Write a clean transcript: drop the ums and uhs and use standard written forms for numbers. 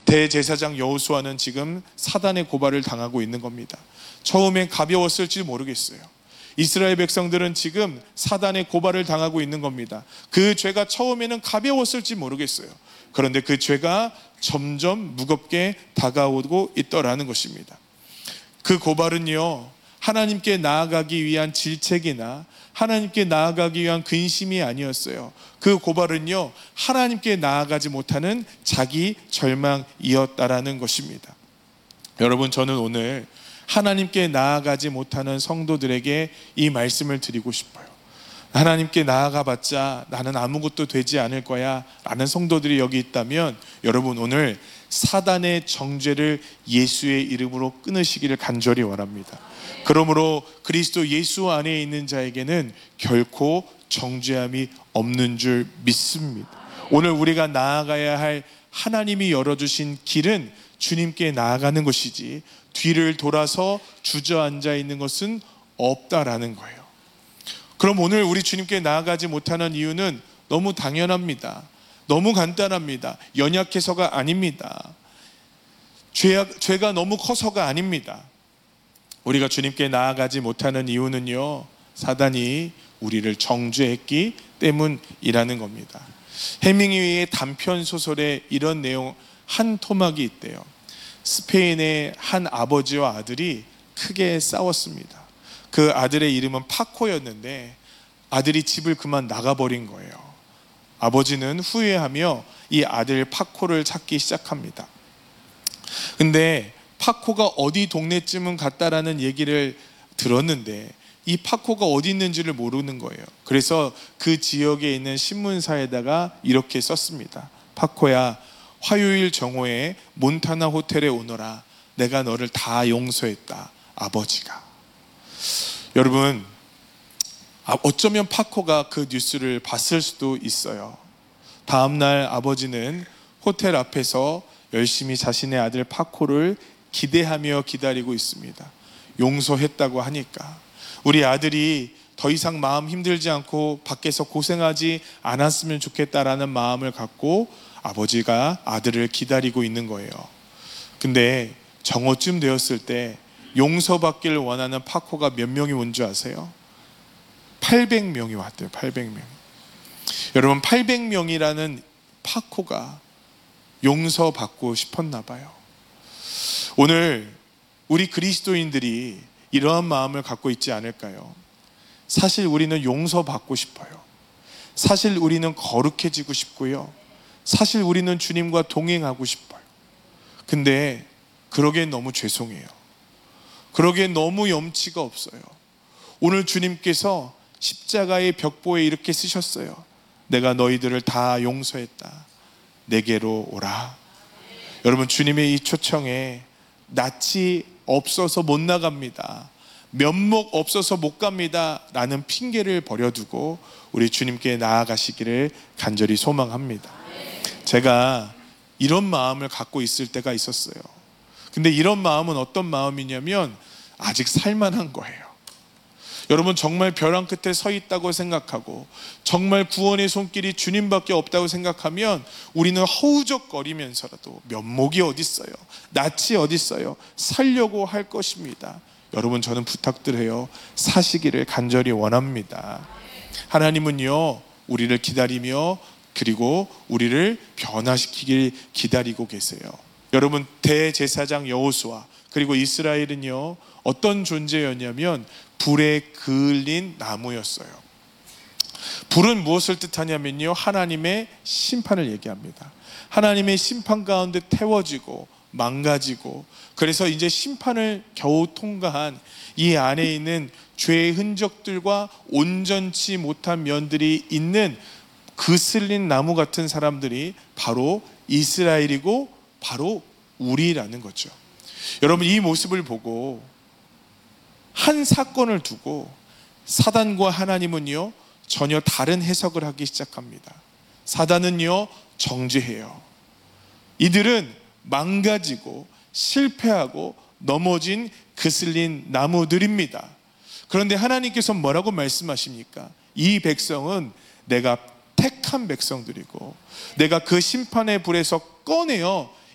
대제사장 여호수아는 지금 사단의 고발을 당하고 있는 겁니다. 처음엔 가벼웠을지 모르겠어요. 이스라엘 백성들은 지금 사단의 고발을 당하고 있는 겁니다. 그 죄가 처음에는 가벼웠을지 모르겠어요. 그런데 그 죄가 점점 무겁게 다가오고 있더라는 것입니다. 그 고발은요, 하나님께 나아가기 위한 질책이나 하나님께 나아가기 위한 근심이 아니었어요. 그 고발은요, 하나님께 나아가지 못하는 자기 절망이었다라는 것입니다. 여러분, 저는 오늘 하나님께 나아가지 못하는 성도들에게 이 말씀을 드리고 싶어요. 하나님께 나아가봤자 나는 아무것도 되지 않을 거야 라는 성도들이 여기 있다면, 여러분, 오늘 사단의 정죄를 예수의 이름으로 끊으시기를 간절히 원합니다. 그러므로 그리스도 예수 안에 있는 자에게는 결코 정죄함이 없는 줄 믿습니다. 오늘 우리가 나아가야 할 하나님이 열어주신 길은 주님께 나아가는 것이지 뒤를 돌아서 주저앉아 있는 것은 없다라는 거예요. 그럼 오늘 우리 주님께 나아가지 못하는 이유는 너무 당연합니다. 너무 간단합니다. 연약해서가 아닙니다. 죄가 너무 커서가 아닙니다. 우리가 주님께 나아가지 못하는 이유는요, 사단이 우리를 정죄했기 때문이라는 겁니다. 해밍웨이의 단편 소설에 이런 내용 한 토막이 있대요. 스페인의 한 아버지와 아들이 크게 싸웠습니다. 그 아들의 이름은 파코였는데 아들이 집을 그만 나가버린 거예요. 아버지는 후회하며 이 아들 파코를 찾기 시작합니다. 근데 파코가 어디 동네쯤은 갔다라는 얘기를 들었는데 이 파코가 어디 있는지를 모르는 거예요. 그래서 그 지역에 있는 신문사에다가 이렇게 썼습니다. 파코야, 화요일 정오에 몬타나 호텔에 오너라. 내가 너를 다 용서했다, 아버지가. 여러분, 어쩌면 파코가 그 뉴스를 봤을 수도 있어요. 다음날 아버지는 호텔 앞에서 열심히 자신의 아들 파코를 기대하며 기다리고 있습니다. 용서했다고 하니까 우리 아들이 더 이상 마음 힘들지 않고 밖에서 고생하지 않았으면 좋겠다라는 마음을 갖고 아버지가 아들을 기다리고 있는 거예요. 근데 정오쯤 되었을 때 용서받기를 원하는 파코가 몇 명이 온 줄 아세요? 800명이 왔대요. 800명. 여러분, 800명이라는 파코가 용서받고 싶었나 봐요. 오늘 우리 그리스도인들이 이러한 마음을 갖고 있지 않을까요? 사실 우리는 용서받고 싶어요. 사실 우리는 거룩해지고 싶고요. 사실 우리는 주님과 동행하고 싶어요. 근데 그러기엔 너무 죄송해요. 그러기엔 너무 염치가 없어요. 오늘 주님께서 십자가의 벽보에 이렇게 쓰셨어요. 내가 너희들을 다 용서했다. 내게로 오라. 여러분, 주님의 이 초청에 낯이 없어서 못 나갑니다, 면목 없어서 못 갑니다 라는 핑계를 버려두고 우리 주님께 나아가시기를 간절히 소망합니다. 제가 이런 마음을 갖고 있을 때가 있었어요. 근데 이런 마음은 어떤 마음이냐면 아직 살만한 거예요. 여러분, 정말 벼랑 끝에 서 있다고 생각하고 정말 구원의 손길이 주님밖에 없다고 생각하면 우리는 허우적거리면서라도 면목이 어디 있어요, 낯이 어디 있어요, 살려고 할 것입니다. 여러분, 저는 부탁드려요. 사시기를 간절히 원합니다. 하나님은요, 우리를 기다리며 그리고 우리를 변화시키길 기다리고 계세요. 여러분, 대제사장 여호수아 그리고 이스라엘은요, 어떤 존재였냐면 불에 그을린 나무였어요. 불은 무엇을 뜻하냐면요, 하나님의 심판을 얘기합니다. 하나님의 심판 가운데 태워지고 망가지고, 그래서 이제 심판을 겨우 통과한 이 안에 있는 죄의 흔적들과 온전치 못한 면들이 있는 그슬린 나무 같은 사람들이 바로 이스라엘이고 바로 우리라는 거죠. 여러분, 이 모습을 보고 한 사건을 두고 사단과 하나님은요, 전혀 다른 해석을 하기 시작합니다. 사단은요, 정죄해요. 이들은 망가지고 실패하고 넘어진 그슬린 나무들입니다. 그런데 하나님께서 뭐라고 말씀하십니까? 이 백성은 내가 택한 백성들이고 내가 그 심판의 불에서 꺼내어